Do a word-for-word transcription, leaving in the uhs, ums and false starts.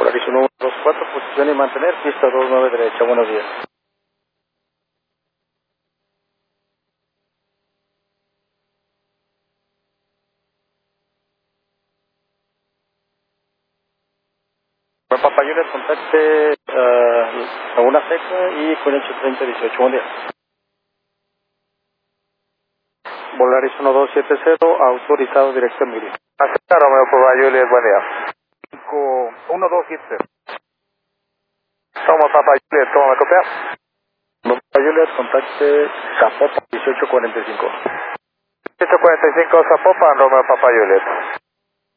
Volaris uno dos cuatro, posición y mantener, pista dos nueve derecha, buenos días. Bueno, Papa Juliet, contacte uh, Laguna Seca y con el treinta dieciocho, buen día. Volaris uno dos siete cero, autorizado directo en Miri. Acepta Romeo Papa Juliet, buen día. uno dos siete cero. Toma Papa Juliet, toma, ¿me copia? Papa Juliet, contacte Zapopan dieciocho cuarenta y cinco. dieciocho cuarenta y cinco Zapopan, Romeo Papa Juliet.